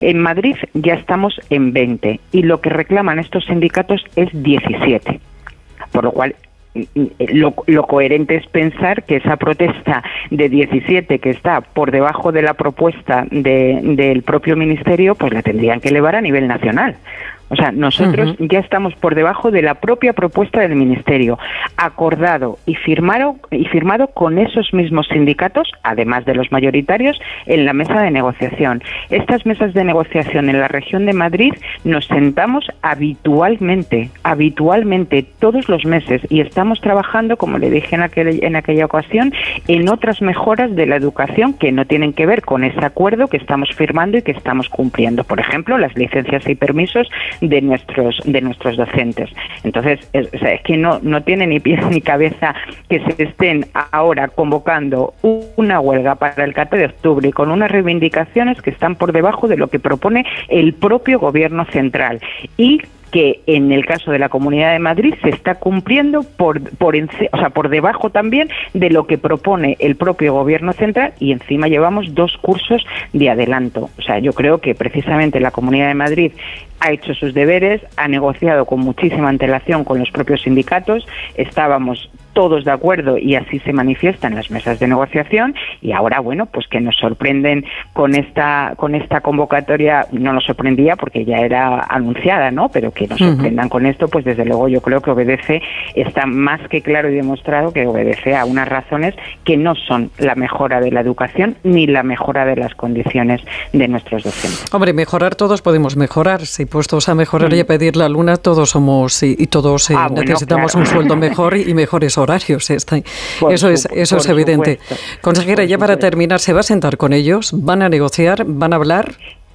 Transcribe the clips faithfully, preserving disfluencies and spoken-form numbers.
En Madrid ya estamos en veinte y lo que reclaman estos sindicatos es diecisiete, por lo cual Lo, lo coherente es pensar que esa protesta de diecisiete, que está por debajo de la propuesta de, del propio Ministerio, pues la tendrían que elevar a nivel nacional. O sea, nosotros uh-huh. ya estamos por debajo de la propia propuesta del Ministerio, acordado y firmado, y firmado con esos mismos sindicatos, además de los mayoritarios, en la mesa de negociación. Estas mesas de negociación en la región de Madrid nos sentamos habitualmente, habitualmente, todos los meses, y estamos trabajando, como le dije en, aquel, en aquella ocasión, en otras mejoras de la educación que no tienen que ver con ese acuerdo que estamos firmando y que estamos cumpliendo. Por ejemplo, las licencias y permisos de nuestros de nuestros docentes. Entonces, es, o sea, es que no no tiene ni pies ni cabeza que se estén ahora convocando una huelga para el catorce de octubre y con unas reivindicaciones que están por debajo de lo que propone el propio Gobierno central, y que en el caso de la Comunidad de Madrid se está cumpliendo por por o sea, por debajo también de lo que propone el propio Gobierno central, y encima llevamos dos cursos de adelanto. O sea, yo creo que precisamente la Comunidad de Madrid ha hecho sus deberes, ha negociado con muchísima antelación con los propios sindicatos, estábamos todos de acuerdo y así se manifiesta en las mesas de negociación, y ahora, bueno, pues que nos sorprenden con esta con esta convocatoria, no nos sorprendía porque ya era anunciada, ¿no? Pero que nos sorprendan uh-huh. con esto, pues desde luego yo creo que obedece, está más que claro y demostrado que obedece a unas razones que no son la mejora de la educación ni la mejora de las condiciones de nuestros docentes. Hombre, mejorar todos podemos mejorar, si puestos a mejorar mm. y a pedir la luna, todos somos y, y todos eh, ah, bueno, necesitamos claro. un sueldo mejor y mejores horarios. Está, eso es eso es evidente. Supuesto. Consejera, ya para terminar, ¿se va a sentar con ellos? ¿Van a negociar? ¿Van a hablar?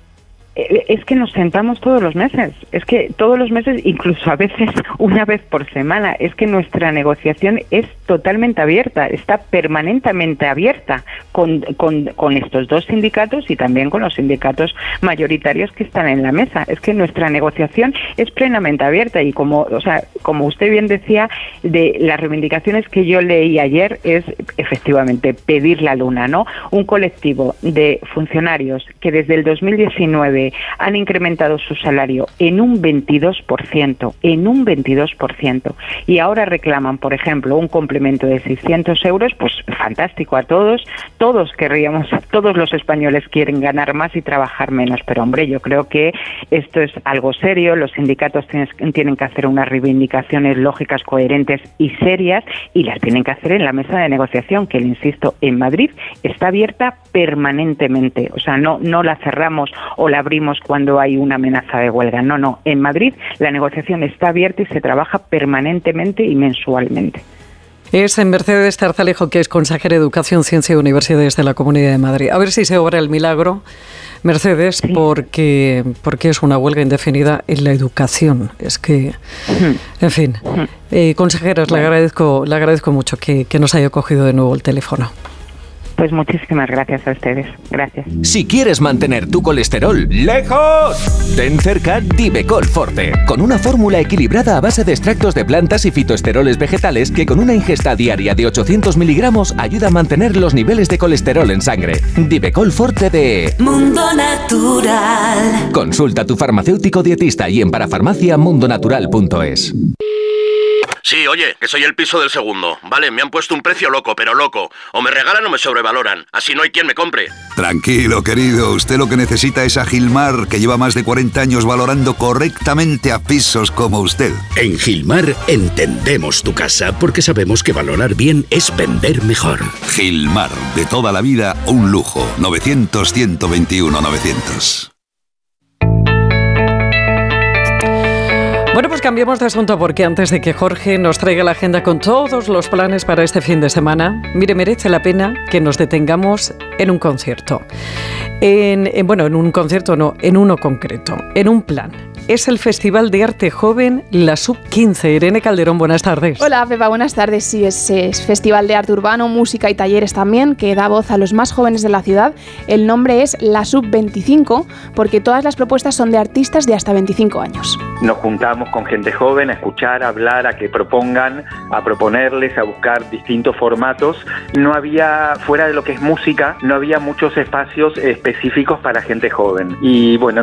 Es que nos sentamos todos los meses, es que todos los meses, incluso a veces una vez por semana, es que nuestra negociación es totalmente abierta, está permanentemente abierta con, con, con estos dos sindicatos y también con los sindicatos mayoritarios que están en la mesa. Es que nuestra negociación es plenamente abierta y como, o sea, como usted bien decía, de las reivindicaciones que yo leí ayer es efectivamente pedir la luna, ¿no? Un colectivo de funcionarios que desde el dos mil diecinueve han incrementado su salario en un veintidós por ciento, en un veintidós por ciento, y ahora reclaman, por ejemplo, un complemento de seiscientos euros, pues fantástico a todos, todos querríamos, todos los españoles quieren ganar más y trabajar menos, pero hombre, yo creo que esto es algo serio, los sindicatos tienen, tienen que hacer unas reivindicaciones lógicas, coherentes y serias, y las tienen que hacer en la mesa de negociación, que, le insisto, en Madrid está abierta permanentemente, o sea, no, no la cerramos o la abrimos cuando hay una amenaza de huelga. No, no. En Madrid la negociación está abierta y se trabaja permanentemente y mensualmente. Es en Mercedes Tarzalejo, que es consejera de Educación, Ciencia y Universidades de la Comunidad de Madrid. A ver si se obra el milagro, Mercedes, sí. porque, porque es una huelga indefinida en la educación. Es que, en fin. Eh, consejeras, le agradezco, le agradezco mucho que, que nos haya cogido de nuevo el teléfono. Pues muchísimas gracias a ustedes. Gracias. Si quieres mantener tu colesterol lejos, ten cerca Divecol Forte, con una fórmula equilibrada a base de extractos de plantas y fitoesteroles vegetales que con una ingesta diaria de ochocientos miligramos ayuda a mantener los niveles de colesterol en sangre. Divecol Forte de Mundo Natural. Consulta a tu farmacéutico dietista y en parafarmacia mundonatural punto es. Sí, oye, que soy el piso del segundo. Vale, me han puesto un precio loco, pero loco. O me regalan o me sobrevaloran. Así no hay quien me compre. Tranquilo, querido. Usted lo que necesita es a Gilmar, que lleva más de cuarenta años valorando correctamente a pisos como usted. En Gilmar entendemos tu casa porque sabemos que valorar bien es vender mejor. Gilmar, de toda la vida, un lujo. novecientos, ciento veintiuno, novecientos. Bueno, pues cambiamos de asunto porque antes de que Jorge nos traiga la agenda con todos los planes para este fin de semana, mire, merece la pena que nos detengamos en un concierto. En, en, bueno, en un concierto no, en uno concreto, en un plan. Es el Festival de Arte Joven La Sub quince. Irene Calderón, buenas tardes. Hola, Pepa, buenas tardes. Sí, es, es Festival de Arte Urbano, música y talleres también, que da voz a los más jóvenes de la ciudad. El nombre es La Sub veinticinco, porque todas las propuestas son de artistas de hasta veinticinco años. Nos juntamos con gente joven a escuchar, a hablar, a que propongan, a proponerles, a buscar distintos formatos. No había, fuera de lo que es música, no había muchos espacios específicos para gente joven. Y bueno,